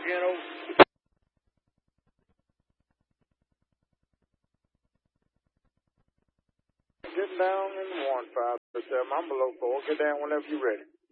again, over. Get down in 1-5. I'm below 4. Get down whenever you're ready.